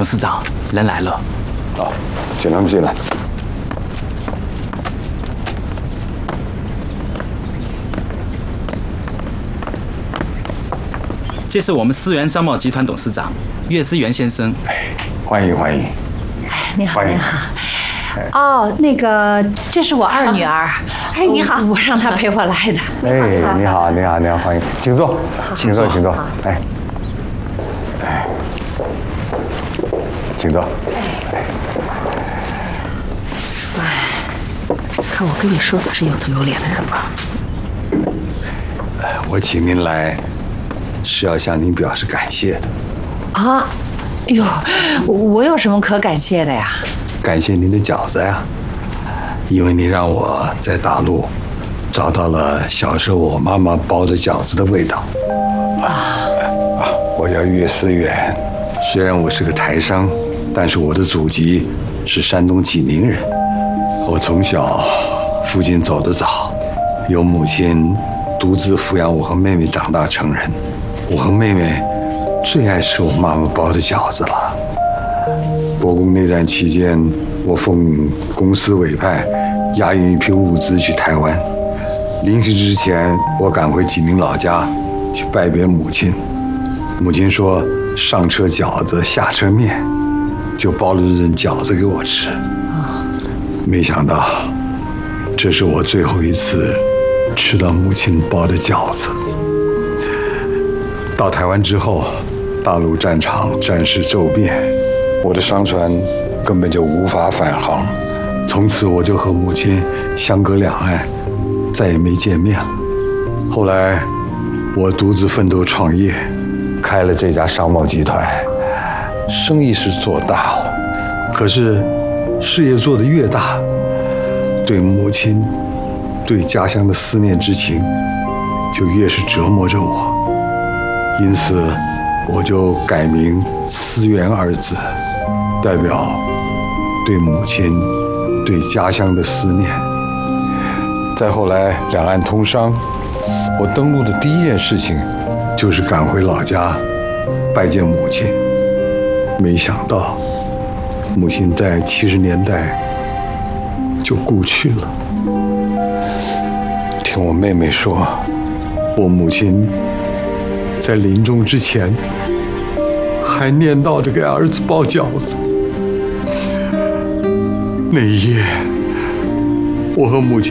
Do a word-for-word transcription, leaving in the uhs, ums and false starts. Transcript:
董事长，人来了。 啊，请他们进来。 这是我们思源商贸集团董事长岳思源先生。 哎，欢迎欢迎。 哎，你好， 欢迎你好。哦，那个，这是我二女儿。 哎，你好， 我让她陪我来的。 哎，你好，你好，你好，欢迎，请坐，请坐，请坐。哎，哎，请坐。 看我跟你说的是有头有脸的人吧？ 我请您来，是要向您表示感谢的。 啊，哟，我有什么可感谢的呀？ 感谢您的饺子呀，因为您让我在大陆找到了小时候我妈妈包的饺子的味道。啊啊！我叫岳思远，虽然我是个台商，但是我的祖籍是山东济宁人。我从小父亲走得早，由母亲独自抚养我和妹妹长大成人。我和妹妹最爱吃我妈妈包的饺子了。国共内战期间，我奉公司委派，押运一批物资去台湾。临行之前，我赶回济宁老家去拜别母亲。母亲说：“上车饺子，下车面。”就包了这顿饺子给我吃。没想到，这是我最后一次吃到母亲包的饺子。到台湾之后，大陆战场战事骤变，我的商船根本就无法返航。从此我就和母亲相隔两岸，再也没见面了。后来，我独自奋斗创业，开了这家商贸集团，生意是做大了，可是事业做得越大，对母亲、对家乡的思念之情就越是折磨着我。因此，我就改名思源二字，代表对母亲、对家乡的思念。再后来，两岸通商，我登陆的第一件事情就是赶回老家拜见母亲。没想到，母亲在七十年代就故去了。听我妹妹说，我母亲在临终之前还念叨着给儿子包饺子。那一夜，我和母亲